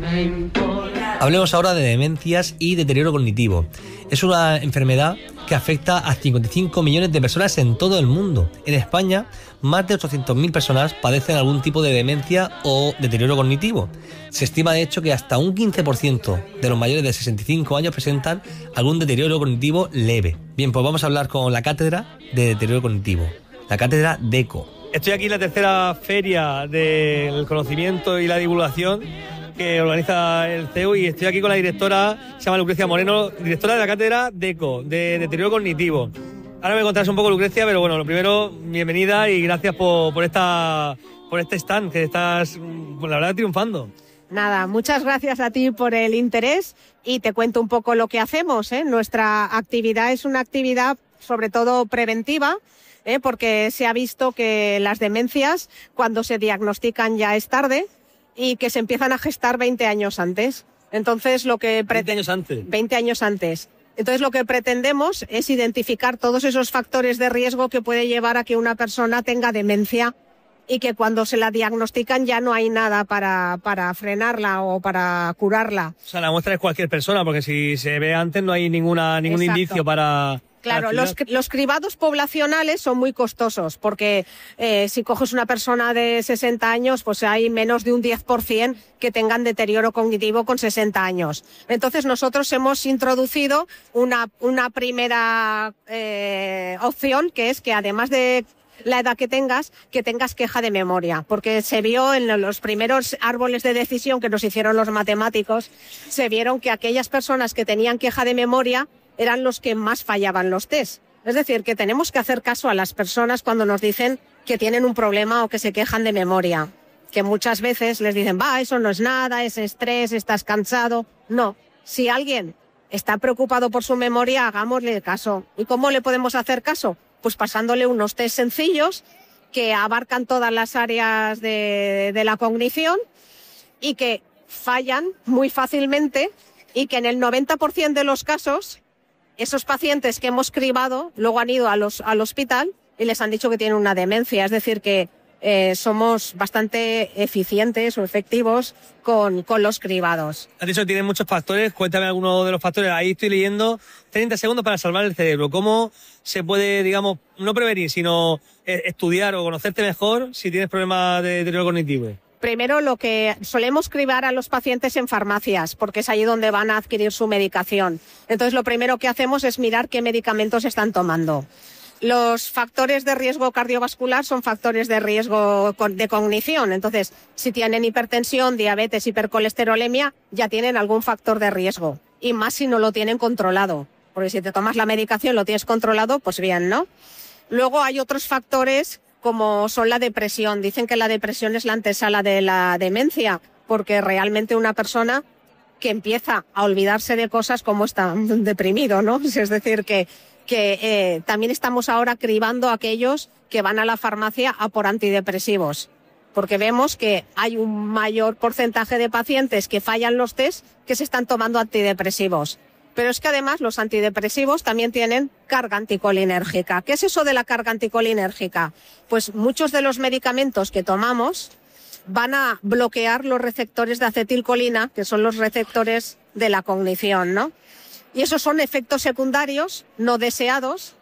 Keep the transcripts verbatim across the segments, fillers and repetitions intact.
Hablemos ahora de demencias y deterioro cognitivo. Es una enfermedad que afecta a cincuenta y cinco millones de personas en todo el mundo. En España, más de ochocientas mil personas padecen algún tipo de demencia o deterioro cognitivo. Se estima, de hecho, que hasta un quince por ciento de los mayores de sesenta y cinco años presentan algún deterioro cognitivo leve. Bien, pues vamos a hablar con la Cátedra de Deterioro Cognitivo, la Cátedra DECO. Estoy aquí en la tercera feria del conocimiento y la divulgación que organiza el C E U y estoy aquí con la directora, se llama Lucrecia Moreno, directora de la Cátedra DECO, de Deterioro Cognitivo. Ahora me contarás un poco, Lucrecia, pero bueno, lo primero, bienvenida y gracias por, por, esta, por este stand que estás, pues, la verdad, triunfando. Nada, muchas gracias a ti por el interés y te cuento un poco lo que hacemos, ¿eh? Nuestra actividad es una actividad sobre todo preventiva, ¿eh? Porque se ha visto que las demencias, cuando se diagnostican ya es tarde, y que se empiezan a gestar veinte años antes. Entonces, lo que pre- veinte años antes. veinte años antes. Entonces, lo que pretendemos es identificar todos esos factores de riesgo que puede llevar a que una persona tenga demencia y que cuando se la diagnostican ya no hay nada para, para frenarla o para curarla. O sea, la muestra es cualquier persona, porque si se ve antes no hay ninguna ningún Exacto. indicio para... Claro, los, los cribados poblacionales son muy costosos porque eh, si coges una persona de sesenta años, pues hay menos de un diez por ciento que tengan deterioro cognitivo con sesenta años. Entonces nosotros hemos introducido una, una primera eh, opción, que es que además de la edad que tengas, que tengas queja de memoria, porque se vio en los primeros árboles de decisión que nos hicieron los matemáticos, se vieron que aquellas personas que tenían queja de memoria eran los que más fallaban los test. Es decir, que tenemos que hacer caso a las personas cuando nos dicen que tienen un problema o que se quejan de memoria. Que muchas veces les dicen, va, eso no es nada, es estrés, estás cansado. No, si alguien está preocupado por su memoria, hagámosle caso. ¿Y cómo le podemos hacer caso? Pues pasándole unos test sencillos que abarcan todas las áreas de, de la cognición y que fallan muy fácilmente y que en el noventa por ciento de los casos esos pacientes que hemos cribado luego han ido a los, al hospital y les han dicho que tienen una demencia. Es decir, que eh, somos bastante eficientes o efectivos con, con los cribados. Has dicho que tienen muchos factores. Cuéntame algunos de los factores. Ahí estoy leyendo treinta segundos para salvar el cerebro. ¿Cómo se puede, digamos, no prevenir, sino estudiar o conocerte mejor si tienes problemas de deterioro cognitivo? Primero, lo que solemos cribar a los pacientes en farmacias, porque es ahí donde van a adquirir su medicación. Entonces, lo primero que hacemos es mirar qué medicamentos están tomando. Los factores de riesgo cardiovascular son factores de riesgo de cognición. Entonces, si tienen hipertensión, diabetes, hipercolesterolemia, ya tienen algún factor de riesgo. Y más si no lo tienen controlado. Porque si te tomas la medicación, lo tienes controlado, pues bien, ¿no? Luego hay otros factores como son la depresión. Dicen que la depresión es la antesala de la demencia, porque realmente una persona que empieza a olvidarse de cosas como está deprimido, ¿no? Es decir, que, que eh, también estamos ahora cribando a aquellos que van a la farmacia a por antidepresivos, porque vemos que hay un mayor porcentaje de pacientes que fallan los test que se están tomando antidepresivos. Pero es que además los antidepresivos también tienen carga anticolinérgica. ¿Qué es eso de la carga anticolinérgica? Pues muchos de los medicamentos que tomamos van a bloquear los receptores de acetilcolina, que son los receptores de la cognición, ¿no? Y esos son efectos secundarios no deseados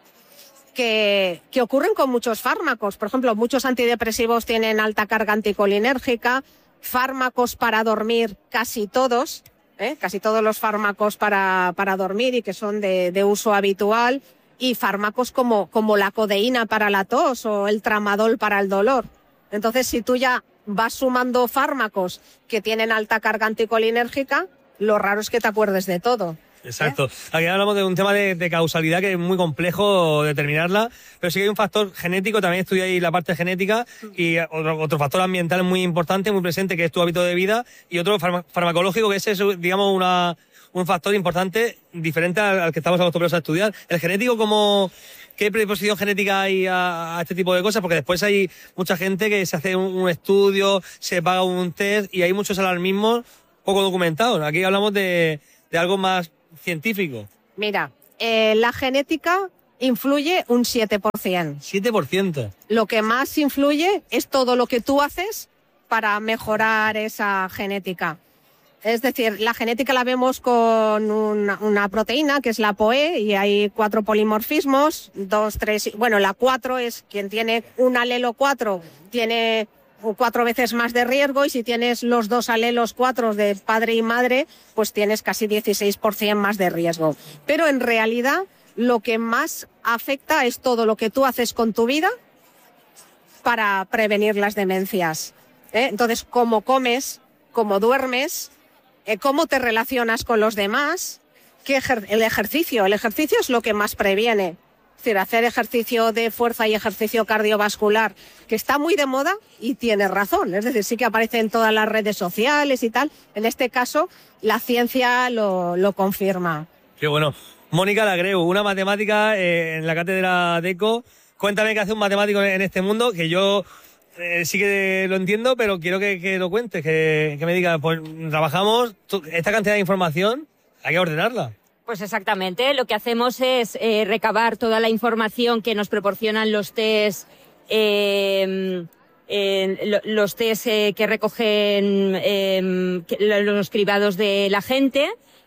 que, que ocurren con muchos fármacos. Por ejemplo, muchos antidepresivos tienen alta carga anticolinérgica, fármacos para dormir casi todos, ¿Eh? casi todos los fármacos para, para dormir y que son de, de uso habitual, y fármacos como, como la codeína para la tos o el tramadol para el dolor. Entonces, si tú ya vas sumando fármacos que tienen alta carga anticolinérgica, lo raro es que te acuerdes de todo. Exacto. ¿Eh? Aquí hablamos de un tema de, de causalidad que es muy complejo determinarla, pero sí que hay un factor genético, también estudiáis la parte genética, y otro, otro factor ambiental muy importante, muy presente, que es tu hábito de vida, y otro farma, farmacológico, que es, digamos, una, un factor importante diferente al, al que estamos acostumbrados a estudiar. El genético, ¿cómo, qué predisposición genética hay a, a este tipo de cosas? Porque después hay mucha gente que se hace un, un estudio, se paga un test, y hay muchos alarmismos poco documentados. Aquí hablamos de, de algo más científico. Mira, eh, la genética influye un siete por ciento. siete por ciento. Lo que más influye es todo lo que tú haces para mejorar esa genética. Es decir, la genética la vemos con una, una proteína que es la P O E y hay cuatro polimorfismos, dos, tres, bueno, la cuatro es quien tiene un alelo cuatro, tiene cuatro veces más de riesgo, y si tienes los dos alelos cuatro de padre y madre, pues tienes casi dieciséis por ciento más de riesgo. Pero en realidad lo que más afecta es todo lo que tú haces con tu vida para prevenir las demencias, ¿eh? Entonces, cómo comes, cómo duermes, eh, cómo te relacionas con los demás, qué ejer- el ejercicio. El ejercicio es lo que más previene. Es decir, hacer ejercicio de fuerza y ejercicio cardiovascular, que está muy de moda y tiene razón. Es decir, sí que aparece en todas las redes sociales y tal. En este caso, la ciencia lo, lo confirma. Qué bueno. Mónica Lagreu, una matemática eh, en la cátedra DECO. Cuéntame qué hace un matemático en este mundo, que yo eh, sí que lo entiendo, pero quiero que, que lo cuentes, que, que me digas, pues trabajamos, esta cantidad de información, hay que ordenarla. Pues exactamente, lo que hacemos es eh, recabar toda la información que nos proporcionan los test, eh, eh, lo, los test eh, que recogen eh, que, los cribados de la gente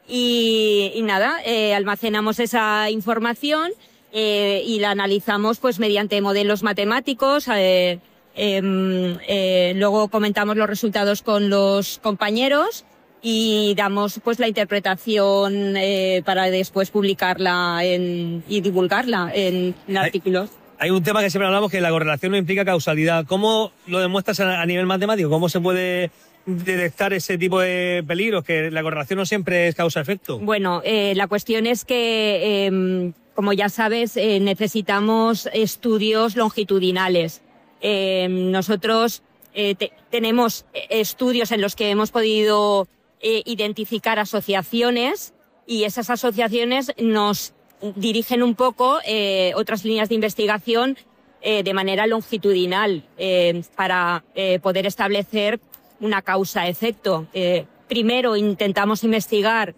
y, y nada, eh, almacenamos esa información eh, y la analizamos pues mediante modelos matemáticos. Eh, eh, eh, luego comentamos los resultados con los compañeros y damos pues la interpretación eh, para después publicarla en, y divulgarla en, en artículos. Hay un tema que siempre hablamos, que la correlación no implica causalidad. ¿Cómo lo demuestras a, a nivel matemático? ¿Cómo se puede detectar ese tipo de peligros? Que la correlación no siempre es causa-efecto. Bueno, eh, la cuestión es que, eh, como ya sabes, eh, necesitamos estudios longitudinales. Eh, nosotros eh, te, tenemos estudios en los que hemos podido Eh, identificar asociaciones, y esas asociaciones nos dirigen un poco eh, otras líneas de investigación eh, de manera longitudinal eh, para eh, poder establecer una causa-efecto. Eh, primero intentamos investigar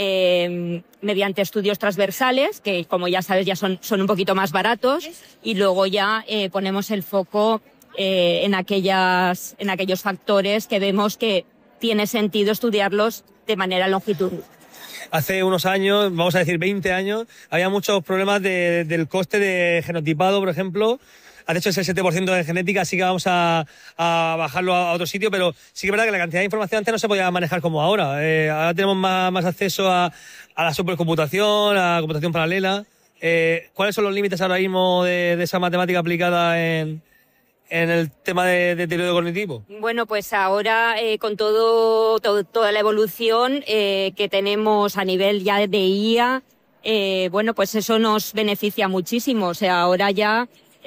eh, mediante estudios transversales, que como ya sabes ya son, son un poquito más baratos, y luego ya eh, ponemos el foco eh, en, aquellas, en aquellos factores que vemos que tiene sentido estudiarlos de manera longitudinal. Hace unos años, vamos a decir veinte años, había muchos problemas de, del coste de genotipado, por ejemplo. De hecho, es el siete por ciento de genética, así que vamos a, a bajarlo a otro sitio, pero sí que es verdad que la cantidad de información antes no se podía manejar como ahora. Eh, ahora tenemos más, más acceso a, a la supercomputación, a la computación paralela. Eh, ¿Cuáles son los límites ahora mismo de, de esa matemática aplicada en... en el tema de, de deterioro cognitivo? Bueno, pues ahora eh, con todo, todo toda la evolución eh, que tenemos a nivel ya de I A, eh, bueno, pues eso nos beneficia muchísimo. O sea, ahora ya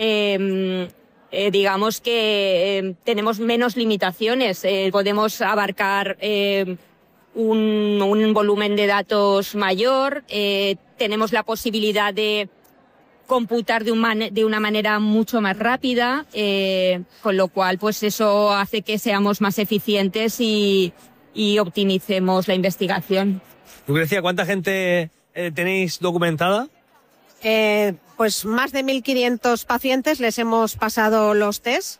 eh, eh, digamos que eh, tenemos menos limitaciones, eh, podemos abarcar eh, un, un volumen de datos mayor, eh, tenemos la posibilidad de computar de, un man- de una manera mucho más rápida, eh, con lo cual pues eso hace que seamos más eficientes y, y optimicemos la investigación. Lucrecia, ¿cuánta gente eh, tenéis documentada? Eh, pues más de mil quinientos pacientes les hemos pasado los test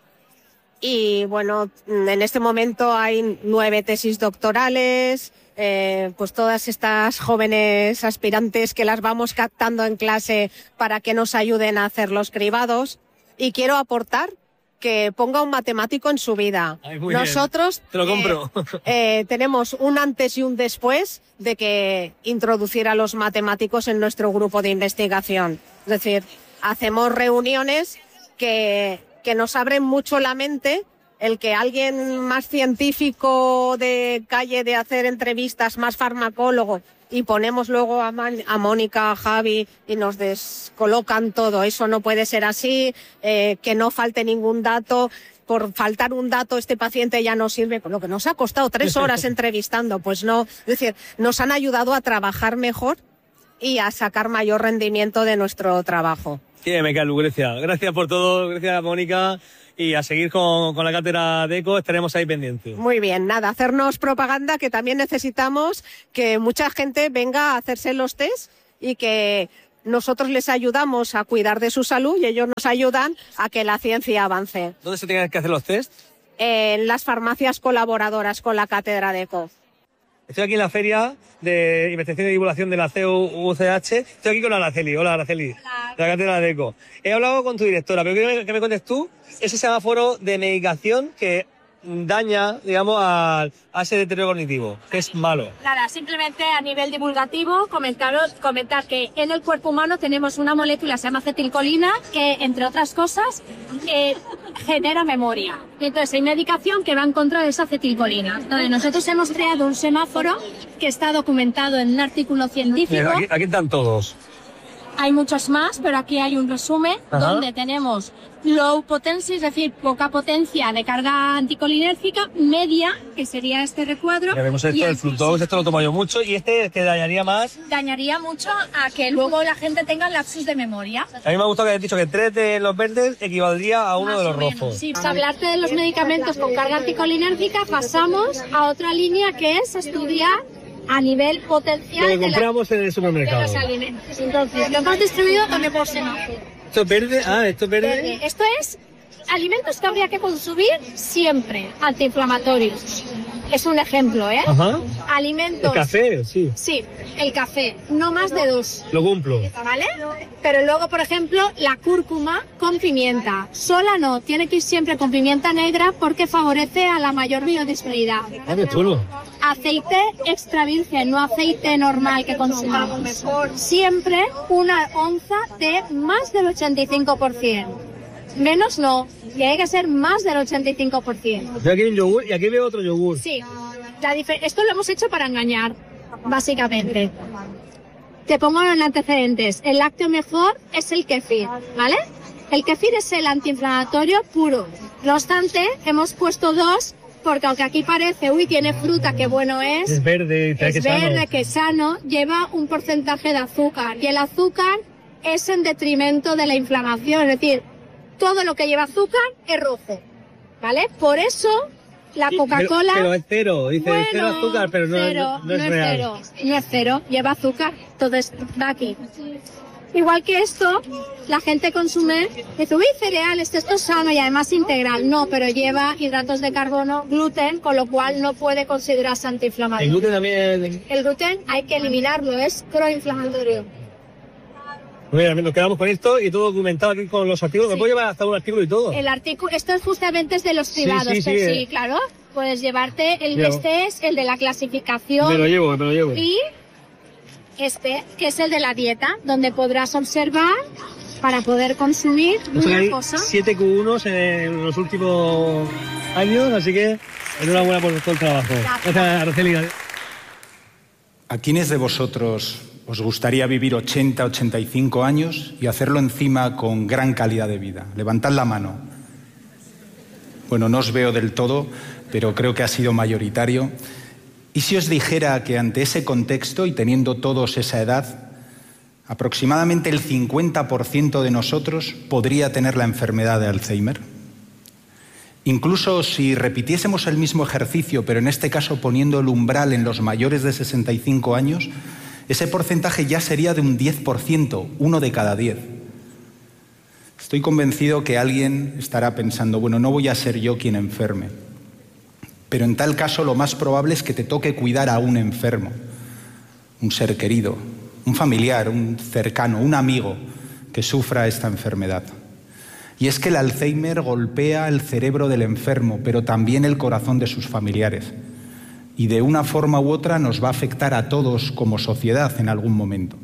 y bueno, en este momento hay nueve tesis doctorales. Eh, pues todas estas jóvenes aspirantes que las vamos captando en clase para que nos ayuden a hacer los cribados. Y quiero aportar que ponga un matemático en su vida. Ay, muy Nosotros bien. Te lo compro. Eh, eh, tenemos un antes y un después de que introducir a los matemáticos en nuestro grupo de investigación. Es decir, hacemos reuniones que, que nos abren mucho la mente. El que alguien más científico de calle, de hacer entrevistas, más farmacólogo, y ponemos luego a, Man- a Mónica, a Javi, y nos descolocan todo. Eso no puede ser así, eh, que no falte ningún dato. Por faltar un dato, este paciente ya no sirve, con lo que nos ha costado tres horas entrevistando. Pues no, es decir, nos han ayudado a trabajar mejor y a sacar mayor rendimiento de nuestro trabajo. Sí, me cae, Lucrecia. Gracias por todo, gracias, Mónica. Y a seguir con, con la cátedra DECO, estaremos ahí pendientes. Muy bien, nada, hacernos propaganda, que también necesitamos que mucha gente venga a hacerse los test y que nosotros les ayudamos a cuidar de su salud y ellos nos ayudan a que la ciencia avance. ¿Dónde se tienen que hacer los test? En las farmacias colaboradoras con la cátedra DECO. Estoy aquí en la feria de investigación y divulgación de la C U U C H. Estoy aquí con Araceli. Hola, Araceli. Hola. De la cátedra de ECO. He hablado con tu directora, pero quiero que me, que me cuentes tú ese semáforo de medicación que daña, digamos, a, a ese deterioro cognitivo, que es malo. Nada, simplemente a nivel divulgativo comentaros, comentar que en el cuerpo humano tenemos una molécula que se llama acetilcolina que, entre otras cosas, eh, genera memoria. Y entonces hay medicación que va en contra de esa acetilcolina. Entonces nosotros hemos creado un semáforo que está documentado en un artículo científico. Mira, aquí, aquí están todos. Hay muchos más, pero aquí hay un resumen. Ajá. Donde tenemos low potency, es decir, poca potencia de carga anticolinérgica, media, que sería este recuadro. Ya vemos esto, el Flutox, esto lo tomo yo mucho, y este que dañaría más. Dañaría mucho a que luego la gente tenga lapsus de memoria. A mí me ha gustado que hayas dicho que tres de los verdes equivaldría a uno más de los menos, rojos. Sí, pues hablarte de los medicamentos con carga anticolinérgica, pasamos a otra línea que es estudiar a nivel potencial que compramos de, la, en el supermercado. de los alimentos. Entonces, lo hemos distribuido también por semáforo. ¿Esto es verde? Ah, esto es verde. verde. Esto es alimentos que habría que consumir siempre, antiinflamatorios. Es un ejemplo, ¿eh? Ajá. Alimentos... ¿El café? Sí. Sí, el café. No más de dos. Lo cumplo. ¿Vale? Pero luego, por ejemplo, la cúrcuma con pimienta. Sola no, tiene que ir siempre con pimienta negra porque favorece a la mayor biodisponibilidad. Ah, qué chulo. Aceite extra virgen, no aceite normal que consumamos. Siempre una onza de más del ochenta y cinco por ciento. Menos no, tiene que ser más del ochenta y cinco por ciento. Yo aquí hay un yogur y aquí veo otro yogur. Sí, la difer- esto lo hemos hecho para engañar, básicamente. Te pongo en antecedentes. El lácteo mejor es el kefir, ¿vale? El kefir es el antiinflamatorio puro. No obstante, hemos puesto dos porque aunque aquí parece, uy, tiene fruta, qué bueno es. Es verde, es que verde, sano. que es sano, lleva un porcentaje de azúcar. Y el azúcar es en detrimento de la inflamación, es decir, todo lo que lleva azúcar es rojo, ¿vale? Por eso la Coca-Cola... Pero, pero es cero, dice bueno, cero azúcar, pero no, cero, no, no es no real. Cero, no es cero, lleva azúcar, entonces va aquí. Igual que esto, la gente consume, dice, uy, cereales, esto es sano y además integral. No, pero lleva hidratos de carbono, gluten, con lo cual no puede considerarse antiinflamatorio. El gluten también... El gluten hay que eliminarlo, es proinflamatorio. Mira, nos quedamos con esto y todo documentado aquí con los artículos. Sí. ¿Me puedo llevar hasta un artículo y todo? El artículo, esto es justamente es de los privados, sí, sí, pero sí, sí, eh. claro. Puedes llevarte, el Llevo. este es el de la clasificación. Me lo llevo, me lo llevo. Y este, que es el de la dieta, donde podrás observar para poder consumir una hay cosa. siete Q uno en los últimos años, así que enhorabuena por todo el trabajo. Gracias, Araceli. ¿A quiénes de vosotros os gustaría vivir ochenta, ochenta y cinco años y hacerlo encima con gran calidad de vida? Levantad la mano. Bueno, no os veo del todo, pero creo que ha sido mayoritario. ¿Y si os dijera que ante ese contexto y teniendo todos esa edad, aproximadamente el cincuenta por ciento de nosotros podría tener la enfermedad de Alzheimer? Incluso si repitiésemos el mismo ejercicio, pero en este caso poniendo el umbral en los mayores de sesenta y cinco años, ese porcentaje ya sería de un diez por ciento, uno de cada diez. Estoy convencido que alguien estará pensando, bueno, no voy a ser yo quien enferme. Pero en tal caso lo más probable es que te toque cuidar a un enfermo, un ser querido, un familiar, un cercano, un amigo que sufra esta enfermedad. Y es que el Alzheimer golpea el cerebro del enfermo, pero también el corazón de sus familiares. Y de una forma u otra nos va a afectar a todos como sociedad en algún momento.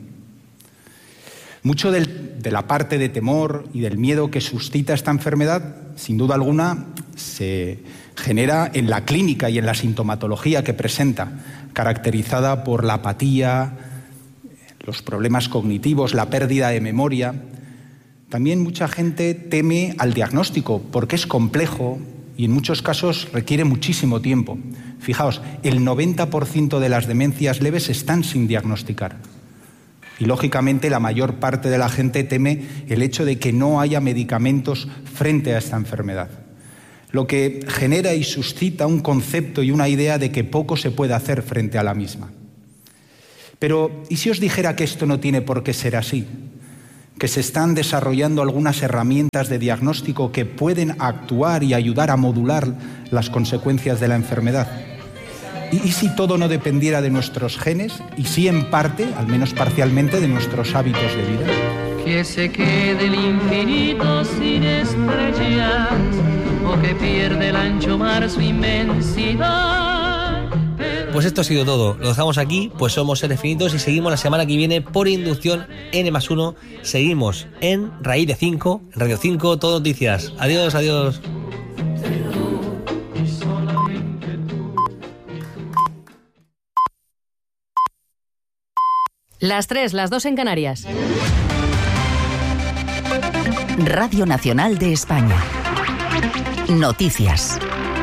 Mucho del, de la parte de temor y del miedo que suscita esta enfermedad, sin duda alguna, se genera en la clínica y en la sintomatología que presenta, caracterizada por la apatía, los problemas cognitivos, la pérdida de memoria. También mucha gente teme al diagnóstico porque es complejo y en muchos casos requiere muchísimo tiempo. Fijaos, el noventa por ciento de las demencias leves están sin diagnosticar. Y lógicamente la mayor parte de la gente teme el hecho de que no haya medicamentos frente a esta enfermedad, lo que genera y suscita un concepto y una idea de que poco se puede hacer frente a la misma. Pero, ¿y si os dijera que esto no tiene por qué ser así? Que se están desarrollando algunas herramientas de diagnóstico que pueden actuar y ayudar a modular las consecuencias de la enfermedad. ¿Y, ¿Y si todo no dependiera de nuestros genes? Y sí, en parte, al menos parcialmente, de nuestros hábitos de vida. Que se quede el infinito sin estrellas, o que pierde el ancho mar su inmensidad. Pero... Pues esto ha sido todo. Lo dejamos aquí, pues somos Seres Finitos y seguimos la semana que viene por inducción N más uno. Seguimos en Raíz de cinco, en Radio cinco, todo noticias. Adiós, adiós. Las tres, las dos en Canarias. Radio Nacional de España. Noticias.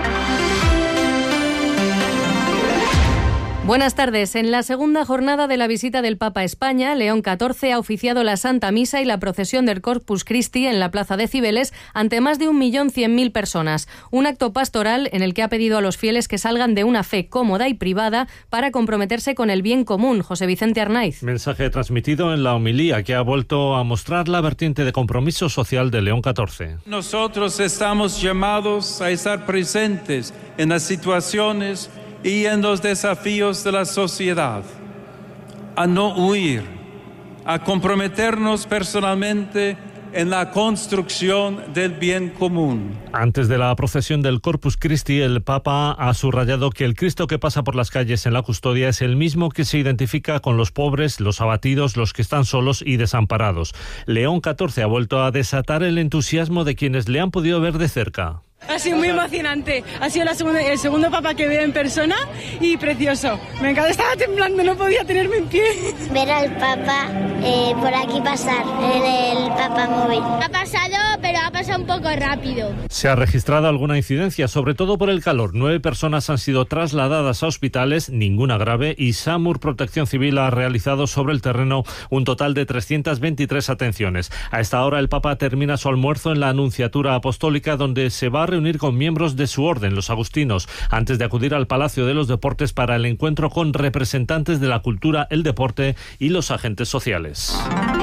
Buenas tardes. En la segunda jornada de la visita del Papa a España, León catorce ha oficiado la Santa Misa y la procesión del Corpus Christi en la Plaza de Cibeles ante más de un millón cien mil personas. Un acto pastoral en el que ha pedido a los fieles que salgan de una fe cómoda y privada para comprometerse con el bien común. José Vicente Arnaiz. Mensaje transmitido en la homilía que ha vuelto a mostrar la vertiente de compromiso social de León catorce. Nosotros estamos llamados a estar presentes en las situaciones y en los desafíos de la sociedad, a no huir, a comprometernos personalmente en la construcción del bien común. Antes de la procesión del Corpus Christi, el Papa ha subrayado que el Cristo que pasa por las calles en la custodia es el mismo que se identifica con los pobres, los abatidos, los que están solos y desamparados. León catorce ha vuelto a desatar el entusiasmo de quienes le han podido ver de cerca. Ha sido muy emocionante, ha sido la segunda, el segundo Papa que veo en persona y precioso. Me encanta, estaba temblando, no podía tenerme en pie. Ver al Papa eh, por aquí pasar, en el Papa móvil. Ha pasado, pero ha pasado un poco rápido. Se ha registrado alguna incidencia, sobre todo por el calor. Nueve personas han sido trasladadas a hospitales, ninguna grave, y SAMUR Protección Civil ha realizado sobre el terreno un total de trescientas veintitrés atenciones. A esta hora el Papa termina su almuerzo en la Anunciatura Apostólica, donde se va a reunir con miembros de su orden, los agustinos, antes de acudir al Palacio de los Deportes para el encuentro con representantes de la cultura, el deporte y los agentes sociales.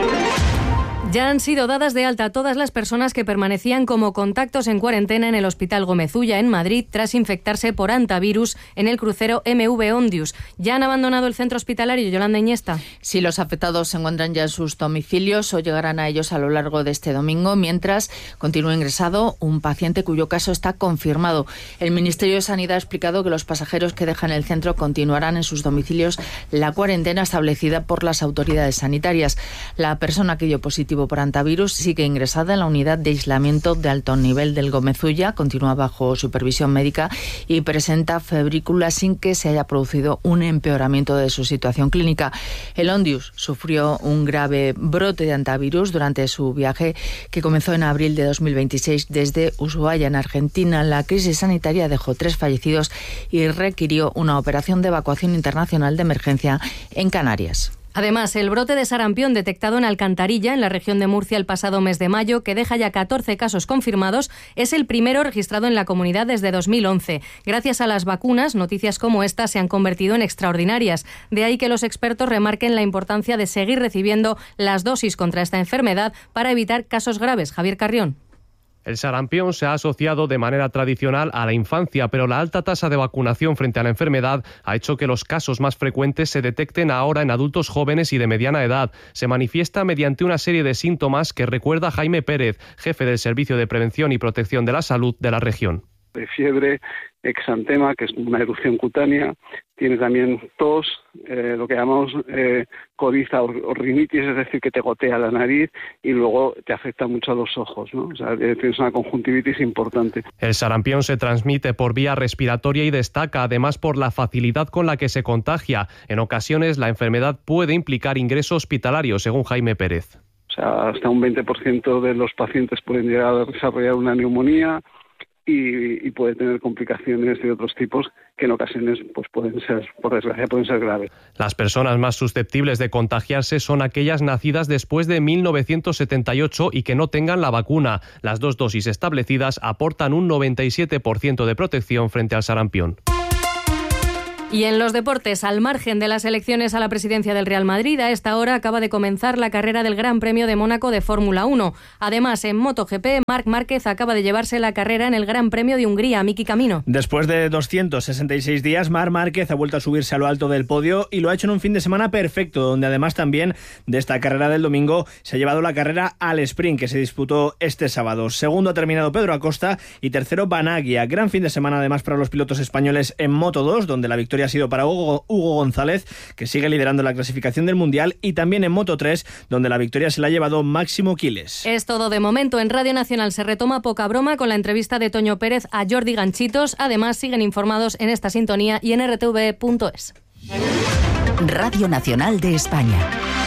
Ya han sido dadas de alta todas las personas que permanecían como contactos en cuarentena en el Hospital Gómez Ulla en Madrid tras infectarse por hantavirus en el crucero M V Ondius. ¿Ya han abandonado el centro hospitalario, Yolanda Iñesta? Sí, los afectados se encuentran ya en sus domicilios o llegarán a ellos a lo largo de este domingo, mientras continúa ingresado un paciente cuyo caso está confirmado. El Ministerio de Sanidad ha explicado que los pasajeros que dejan el centro continuarán en sus domicilios la cuarentena establecida por las autoridades sanitarias. La persona que dio positivo por hantavirus sigue ingresada en la unidad de aislamiento de alto nivel del Gómez Ulla, continúa bajo supervisión médica y presenta febrícula sin que se haya producido un empeoramiento de su situación clínica. El Ondius sufrió un grave brote de hantavirus durante su viaje que comenzó en abril de dos mil veintiséis desde Ushuaia, en Argentina. La crisis sanitaria dejó tres fallecidos y requirió una operación de evacuación internacional de emergencia en Canarias. Además, el brote de sarampión detectado en Alcantarilla, en la región de Murcia, el pasado mes de mayo, que deja ya catorce casos confirmados, es el primero registrado en la comunidad desde dos mil once. Gracias a las vacunas, noticias como esta se han convertido en extraordinarias. De ahí que los expertos remarquen la importancia de seguir recibiendo las dosis contra esta enfermedad para evitar casos graves. Javier Carrión. El sarampión se ha asociado de manera tradicional a la infancia, pero la alta tasa de vacunación frente a la enfermedad ha hecho que los casos más frecuentes se detecten ahora en adultos jóvenes y de mediana edad. Se manifiesta mediante una serie de síntomas que recuerda Jaime Pérez, jefe del Servicio de Prevención y Protección de la Salud de la región. De fiebre, exantema, que es una erupción cutánea, tiene también tos, eh, lo que llamamos eh, coriza o rinitis, es decir, que te gotea la nariz y luego te afecta mucho a los ojos, ¿no? O sea, tienes una conjuntivitis importante. El sarampión se transmite por vía respiratoria y destaca además por la facilidad con la que se contagia. En ocasiones la enfermedad puede implicar ingreso hospitalario, según Jaime Pérez. O sea, hasta un veinte por ciento de los pacientes pueden llegar a desarrollar una neumonía. Y, y puede tener complicaciones de otros tipos que en ocasiones pues pueden ser, por desgracia, pueden ser graves. Las personas más susceptibles de contagiarse son aquellas nacidas después de mil novecientos setenta y ocho y que no tengan la vacuna. Las dos dosis establecidas aportan un noventa y siete por ciento de protección frente al sarampión. Y en los deportes, al margen de las elecciones a la presidencia del Real Madrid, a esta hora acaba de comenzar la carrera del Gran Premio de Mónaco de Fórmula uno. Además, en MotoGP, Marc Márquez acaba de llevarse la carrera en el Gran Premio de Hungría. Miki Camino. Después de doscientos sesenta y seis días, Marc Márquez ha vuelto a subirse a lo alto del podio y lo ha hecho en un fin de semana perfecto, donde además también de esta carrera del domingo se ha llevado la carrera al sprint que se disputó este sábado. Segundo ha terminado Pedro Acosta y tercero Banaglia. Gran fin de semana además para los pilotos españoles en Moto dos, donde la victoria ha sido para Hugo, Hugo González, que sigue liderando la clasificación del Mundial, y también en Moto tres, donde la victoria se la ha llevado Máximo Quiles. Es todo de momento. En Radio Nacional se retoma Poca Broma con la entrevista de Toño Pérez a Jordi Ganchitos. Además, siguen informados en esta sintonía y en r t v punto es. Radio Nacional de España.